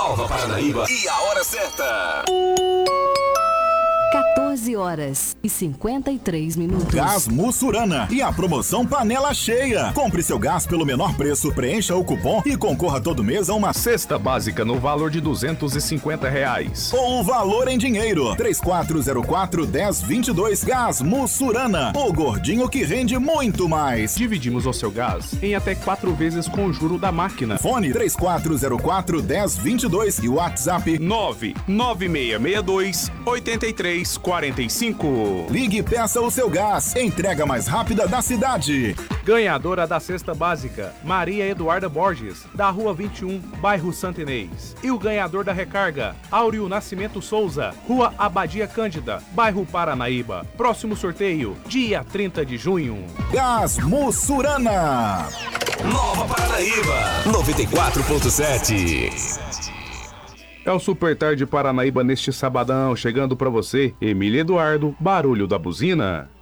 Nova Paranaíba e a hora certa. 14h53. Gás Mussurana e a promoção Panela Cheia. Compre seu gás pelo menor preço, preencha o cupom e concorra todo mês a uma cesta básica no valor de R$250. Ou o valor em dinheiro. 3404-1022. Gás Mussurana. O gordinho que rende muito mais. Dividimos o seu gás em até 4 vezes com o juro da máquina. Fone 3404-1022 e WhatsApp 99662-8345. Ligue e peça o seu gás. Entrega mais rápida da cidade. Ganhadora da cesta básica, Maria Eduarda Borges, da Rua 21, bairro Santo Inês. E o ganhador da recarga, Áureo Nascimento Souza, Rua Abadia Cândida, bairro Paranaíba. Próximo sorteio, dia 30 de junho. Gás Mussurana. Nova Paranaíba 94.7. É o Super Tarde Paranaíba neste sabadão, chegando pra você, Emília Eduardo, Barulho da Buzina.